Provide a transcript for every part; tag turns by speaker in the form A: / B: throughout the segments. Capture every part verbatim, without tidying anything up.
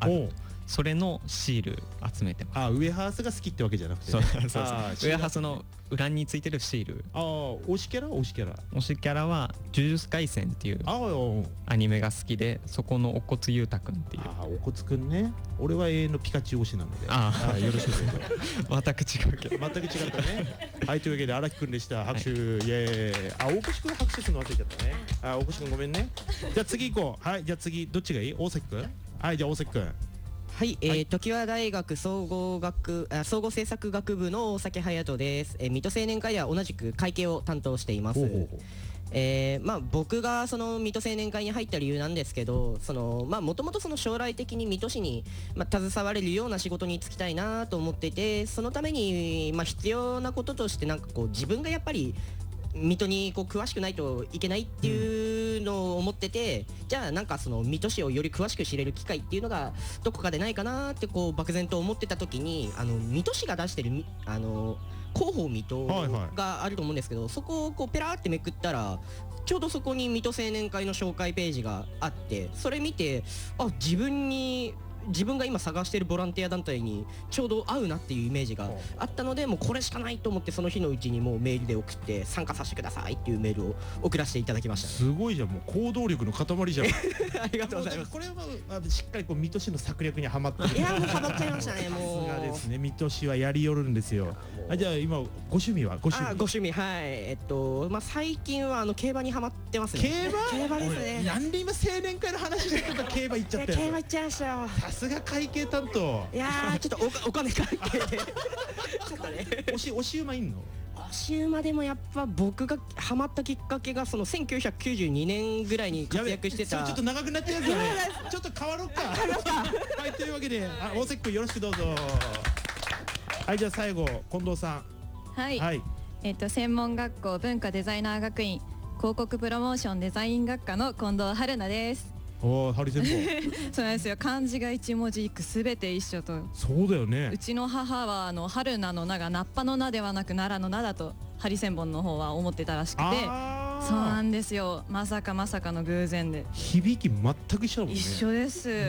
A: ある、それのシール集めてます。
B: あ、ウエハースが好きってわけじゃなくて、ね、
A: そうそうそう、ウエハースの裏についてるシール。
B: ああ、推しキャラ推しキャラ
A: 推しキャラは呪術廻戦っていうアニメが好きで、そこのおこつゆうたくんっていう。
B: ああ、おこつくんね。俺は永遠のピカチュウ推しなので、
A: ああ、
B: よろしくどうぞ。
A: 全く違うけど
B: 全く違ったね。はい、というわけで荒木くんでした。拍手、はい、イエーイ。あ、大越くん拍手するの忘れちゃったね。あ、大越くんごめんね。じゃあ次行こう。はい、じゃあ次どっちがいい？大崎くん。はい、じゃあ大崎くん。
C: はい、えー、常盤大学総合学あ総合政策学部の大崎隼人です。えー、水戸青年会では同じく会計を担当しています。ほうほうほう。えーまあ、僕がその水戸青年会に入った理由なんですけど、そのまあもともとその将来的に水戸市に、まあ、携われるような仕事に就きたいなと思っていて、そのために、まあ、必要なこととしてなんかこう自分がやっぱり水戸にこう詳しくないといけないっていうのを思ってて、うん、じゃあなんかその水戸市をより詳しく知れる機会っていうのがどこかでないかなってこう漠然と思ってた時に、あの水戸市が出してるあの広報水戸があると思うんですけど、はいはい、そこをこうペラーってめくったらちょうどそこに水戸青年会の紹介ページがあって、それ見て、あ、自分に自分が今探しているボランティア団体にちょうど合うなっていうイメージがあったので、もうこれしかないと思ってその日のうちにもうメールで送って参加させてくださいっていうメールを送らせていただきました、ね、
B: すごいじゃん、もう行動力の塊じゃん。
C: ありがとうございます。
B: これはしっかりこう水戸市の策略にはまってる。
C: いや、もうはまっちゃいましたね。もう
B: さすがですね、水戸市はやりよるんですよ。あ、じゃあ今ご趣味はご趣味。
C: あ、ご趣味、はい、えっとまあ最近はあの競馬にはまってますね。
B: 競馬？
C: 競馬ですね。
B: なんで今青年会の話してたら競馬行っちゃったよ。
C: 競馬行っちゃいましたよ。
B: さすが会計担当。
C: いやー、ちょっと お, お金関係でちょっとね。
B: 押し押し馬いんの？
C: 押し馬でもやっぱ僕がハマったきっかけがそのせんきゅうひゃくきゅうじゅうにねんぐらいに活躍してた。
B: ちょっと長くなっちゃうからね。ちょっと変わろうか。はい、というわけで、あ、大関くんよろしくどうぞ。はい、じゃあ最後近藤さん。
D: はい、はい、えっと専門学校文化デザイナー学院広告プロモーションデザイン学科の近藤春菜です。
B: おー、ハリセンボ
D: そうなんですよ。漢字が一文字一句すべて一緒と。
B: そうだよね。
D: うちの母はあの春菜の名がナッパの名ではなく奈良の名だとハリセンボンの方は思ってたらしくて、そうなんですよ。まさかまさかの偶然で。
B: 響き全く一緒だもんね。
D: 一緒です。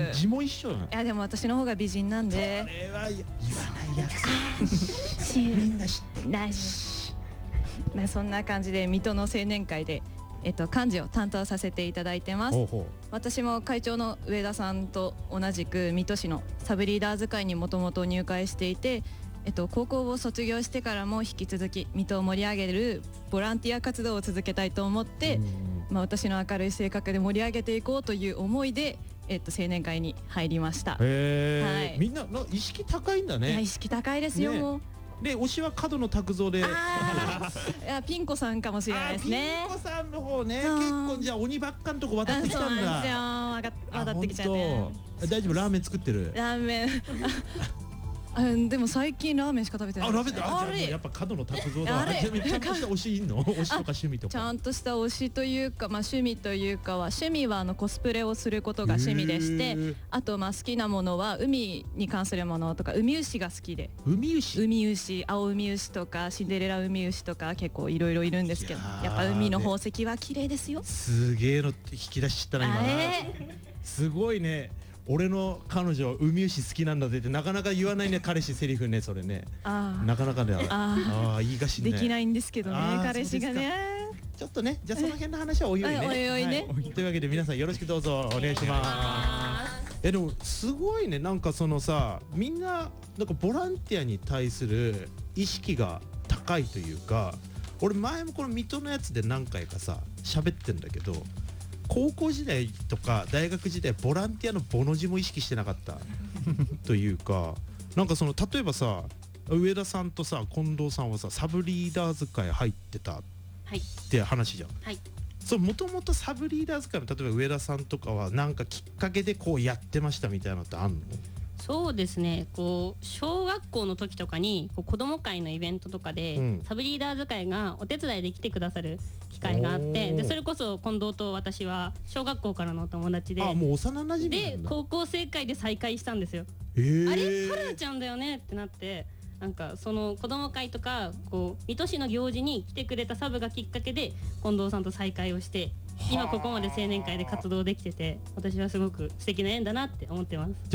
B: 字も一緒だ。い
D: やでも私の方が美人なんで。
B: それは言わない約束。みんな知ってないし。
D: まあそんな感じで水戸の青年会で。えっと、幹事を担当させていただいてます。ほうほう。私も会長の上田さんと同じく水戸市のサブリーダーズ会にもともと入会していて、えっと、高校を卒業してからも引き続き水戸を盛り上げるボランティア活動を続けたいと思って、まあ、私の明るい性格で盛り上げていこうという思いで、えっと、青年会に入りました。
B: へー、はい、みんなの意識高いんだね。
D: いや、意識高いですよ、ね。もう
B: で、推しは角野卓造で。い
D: や、ピン子さんかもしれないですね。
B: ピン子さんの方ね、結構じゃあ鬼ばっかのとこ渡ってきたんだ。
D: そうなんですよ。渡ってきちゃって。
B: 大丈夫、ラーメン作ってる。
D: ラーメン。あ、でも最近ラーメンしか食べてない。
B: あ、ラーメンだ。あれ、やっぱ角野卓造だ。ちなみにちゃんとした推しいんの？推しとか趣味とか。
D: ちゃんとした推しというか、まあ趣味というかは、趣味はあのコスプレをすることが趣味でして、あとまあ好きなものは海に関するものとか、海牛が好きで。
B: 海牛？
D: 海牛、青海牛とかシンデレラ海牛とか結構いろいろいるんですけど、やっぱ海の宝石は綺麗ですよ。
B: すげえの引き出し知ったな今。すごいね。俺の彼女海牛好きなんだぜってなかなか言わないね、彼氏セリフね、それね。あ、なかなかではああ、いいがしね。
D: できないんですけどね、彼氏がね。
B: ちょっとね、じゃあその辺の話はおいおいね。
D: おいおいね。
B: というわけで皆さんよろしくどうぞお願いします。え、でもすごいね、なんかそのさ、みんななんかボランティアに対する意識が高いというか、俺前もこの水戸のやつで何回かさ喋ってんだけど、高校時代とか大学時代ボランティアのボの字も意識してなかったというか、なんかその例えばさ、上田さんとさ近藤さんはさサブリーダーズ会入ってたって話じゃん。はい。そう、もともとサブリーダーズ会の例えば上田さんとかはなんかきっかけでこうやってましたみたいなのってあんの？
E: そうですね、こう小学校の時とかにこう子ども会のイベントとかで、うん、サブリーダーズ会がお手伝いで来てくださる機会があって、でそれこそ近藤と私は小学校からのお友達で、
B: あ、もう幼馴染
E: で高校生会で再会したんですよ。
B: えー、
E: あれ、春菜ちゃんだよねってなって、なんかその子ども会とかこう水戸市の行事に来てくれたサブがきっかけで近藤さんと再会をして、今ここまで青年会で活動できてて、私はすごく素敵な縁だなって思ってます。